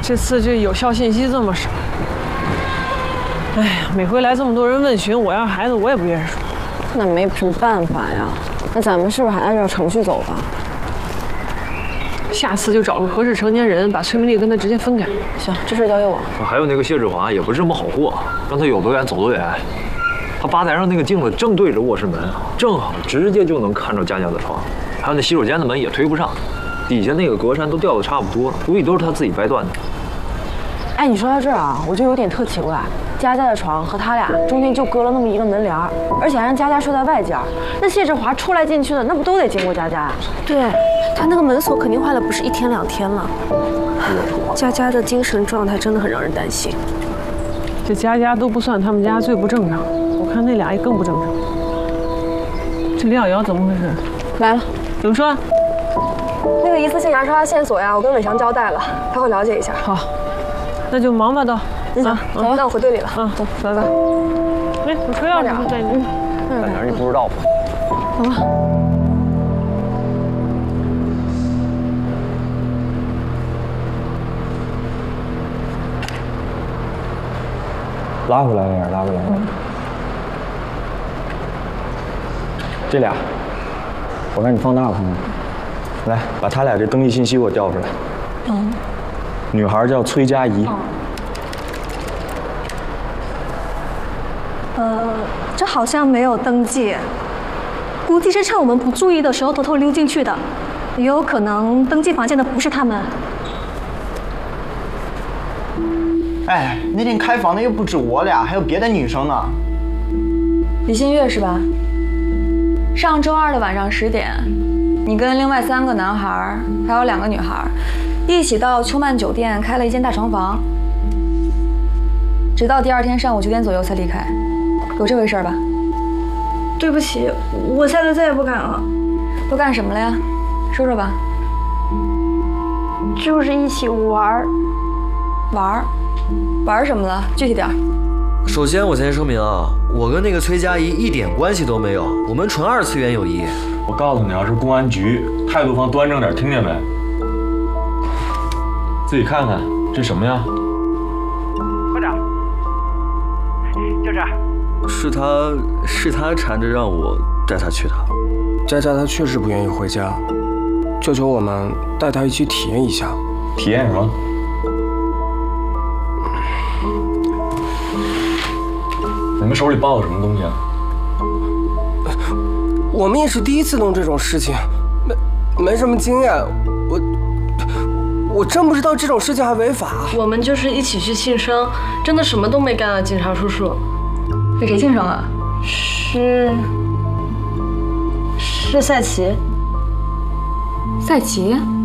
这次这有效信息这么少。哎呀，每回来这么多人问询我要孩子，我也不愿意说。 那没什么办法呀。那咱们是不是还按照程序走吧？ 下次就找个合适成年人，把崔明丽跟他直接分开。 行，这事交给我。 还有那个谢志华也不是这么好过，让他有多远走多远。他吧台上那个镜子正对着卧室门，正好直接就能看着佳佳的床。还有那洗手间的门也推不上，底下那个格栅都掉的差不多了，估计都是他自己掰断的。 哎，你说到这儿啊，我就有点特奇怪。佳佳的床和他俩中间就隔了那么一个门帘，而且还让佳佳睡在外间。那谢志华出来进去的，那不都得经过佳佳呀？ 对，他那个门锁肯定坏了，不是1天2天了。佳佳的精神状态真的很让人担心。 这佳佳都不算他们家最不正常，我看那俩也更不正常。这李小瑶怎么回事？ 来了， 怎么说？ 那个一次性牙刷的线索呀，我跟伟翔交代了，他会了解一下。 好，那就忙吧都。 走吧，那我回队里了。 走，拜拜。哎，我车钥匙不在你。 在哪儿你不知道吗？ 走吧。 拉回来点，拉回来点。这俩，我让你放大看看。来，把他俩这登记信息给我调出来。女孩叫崔佳怡。 这好像没有登记，估计是趁我们不注意的时候偷偷溜进去的，也有可能登记房间的不是他们。 哎，那天开房的又不止我俩，还有别的女生呢。 李新月是吧？上周2的晚上10点，你跟另外3个男孩还有2个女孩，一起到秋曼酒店开了一间大床房，直到第2天上午9点左右才离开，有这回事吧？ 对不起，我下次再也不敢了。 都干什么了呀？说说吧。 就是一起玩。 玩什么了？具体点。 首先，我先声明啊，我跟那个崔佳怡一点关系都没有，我们纯2次元友谊。 我告诉你啊，是公安局，态度放端正点，听见没？自己看看，这什么呀？ 快点，就这。 是他缠着让我带他去的。 佳佳她确实不愿意回家，就求我们带她一起体验一下。 体验什么？你们手里抱的什么东西啊？ 我们也是第一次弄这种事情，没什么经验。我真不知道这种事情还违法。 我们就是一起去庆生，真的什么都没干啊，警察叔叔。 给谁庆生啊？ 是赛琪。 赛琪？